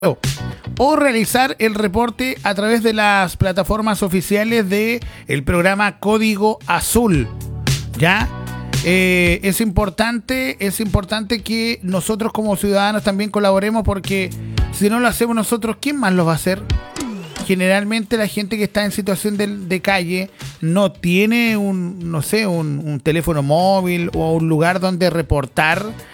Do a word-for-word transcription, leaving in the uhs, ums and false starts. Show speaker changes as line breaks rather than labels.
o realizar el reporte a través de las plataformas oficiales de el programa Código Azul. ¿Ya? Eh, es importante, es importante que nosotros como ciudadanos también colaboremos, porque si no lo hacemos nosotros, ¿quién más lo va a hacer? Generalmente la gente que está en situación de, de calle no tiene un, no sé, un, un teléfono móvil o un lugar donde reportar